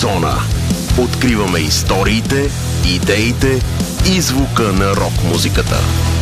Зона. Откриваме историите, идеите и звука на рок-музиката.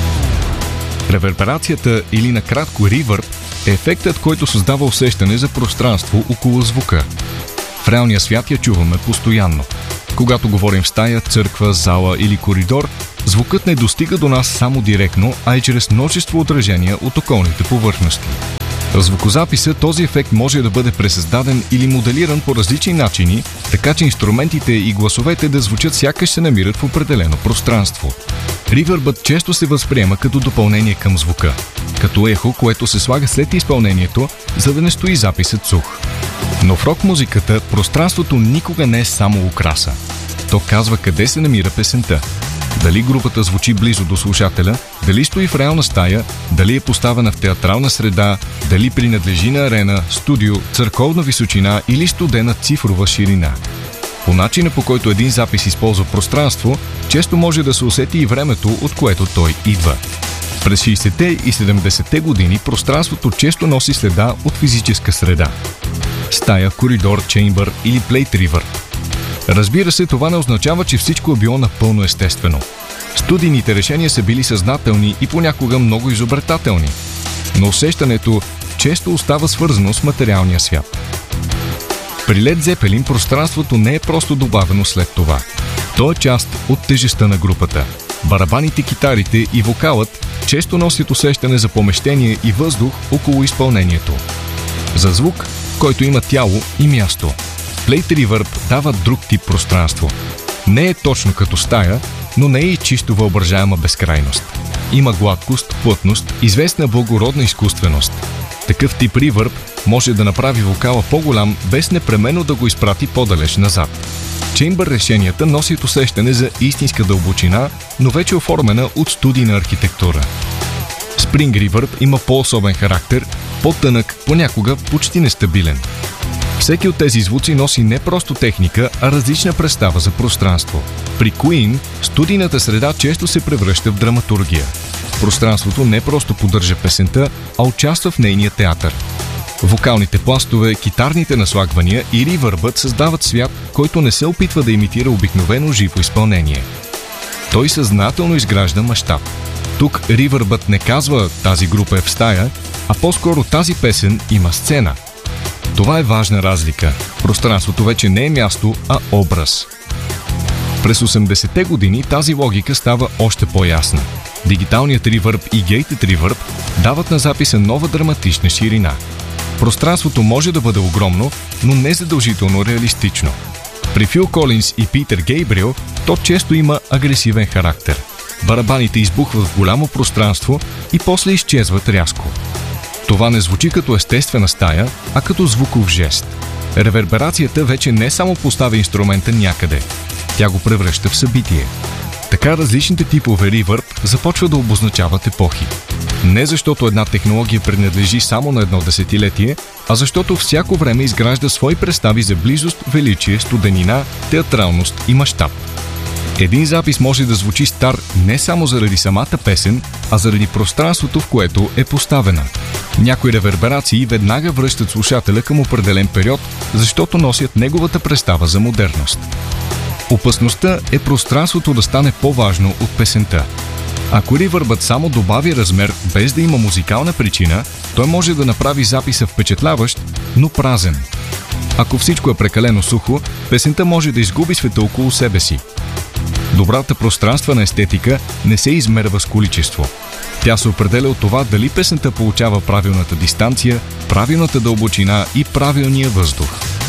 Реверберацията или накратко ревърб е ефектът, който създава усещане за пространство около звука. В реалния свят я чуваме постоянно. Когато говорим в стая, църква, зала или коридор, звукът не достига до нас само директно, а и чрез множество отражения от околните повърхности. В звукозаписа този ефект може да бъде пресъздаден или моделиран по различни начини, така че инструментите и гласовете да звучат сякаш се намират в определено пространство. Ревърбът често се възприема като допълнение към звука, като ехо, което се слага след изпълнението, за да не стои записът сух. Но в рок-музиката пространството никога не е само украса. То казва къде се намира песента. Дали групата звучи близо до слушателя, дали стои в реална стая, дали е поставена в театрална среда, дали принадлежи на арена, студио, църковна височина или студена цифрова ширина. По начина, по който един запис използва пространство, често може да се усети и времето, от което той идва. През 60-те и 70-те години пространството често носи следа от физическа среда. Стая, коридор, чеймбър или плейт ревърб. Разбира се, това не означава, че всичко е било напълно естествено. Студийните решения са били съзнателни и понякога много изобретателни. Но усещането често остава свързано с материалния свят. При Led Zeppelin пространството не е просто добавено след това. То е част от тежестта на групата. Барабаните, китарите и вокалът често носят усещане за помещение и въздух около изпълнението. За звук, който има тяло и място. Плейт ревърб дава друг тип пространство. Не е точно като стая, но не е и чисто въображаема безкрайност. Има гладкост, плътност, известна благородна изкуственост. Такъв тип ревърб може да направи вокала по-голям, без непременно да го изпрати по-далеч назад. Чеймбър решенията носят усещане за истинска дълбочина, но вече оформена от студийна архитектура. Спринг ревърб има по-особен характер, по-тънък, понякога почти нестабилен. Всеки от тези звуци носи не просто техника, а различна представа за пространство. При Queen студийната среда често се превръща в драматургия. Пространството не просто поддържа песента, а участва в нейния театър. Вокалните пластове, китарните наслагвания и ревърбът създават свят, който не се опитва да имитира обикновено живо изпълнение. Той съзнателно изгражда мащаб. Тук ревърбът не казва "тази група е в стая", а по-скоро "тази песен има сцена". Това е важна разлика. Пространството вече не е място, а образ. През 80-те години тази логика става още по-ясна. Дигиталният ревърб и гейтед ревърб дават на записа нова драматична ширина. Пространството може да бъде огромно, но не задължително реалистично. При Фил Колинс и Питър Гейбриел то често има агресивен характер. Барабаните избухват в голямо пространство и после изчезват рязко. Това не звучи като естествена стая, а като звуков жест. Реверберацията вече не само поставя инструмента някъде. Тя го превръща в събитие. Така различните типове ревърб започват да обозначават епохи. Не защото една технология принадлежи само на едно десетилетие, а защото всяко време изгражда свои представи за близост, величие, студенина, театралност и мащаб. Един запис може да звучи стар не само заради самата песен, а заради пространството, в което е поставена. Някои реверберации веднага връщат слушателя към определен период, защото носят неговата представа за модерност. Опасността е пространството да стане по-важно от песента. Ако ревърбът само добави размер без да има музикална причина, той може да направи записа впечатляващ, но празен. Ако всичко е прекалено сухо, песента може да изгуби света около себе си. Добрата пространствена естетика не се измерва с количество. Тя се определя от това дали песента получава правилната дистанция, правилната дълбочина и правилния въздух.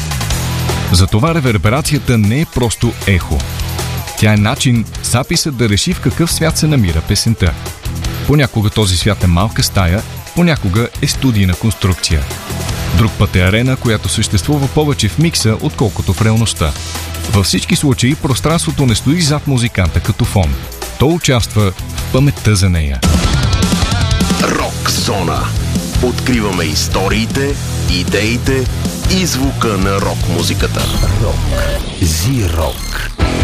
Затова реверберацията не е просто ехо. Тя е начин записът да реши в какъв свят се намира песента. Понякога този свят е малка стая, понякога е студийна конструкция. Друг път е арена, която съществува повече в микса, отколкото в реалността. Във всички случаи пространството не стои зад музиканта като фон. То участва в паметта за нея. Рок зона. Откриваме историите, идеите и звука на рок-музиката. Рок. Зи-рок.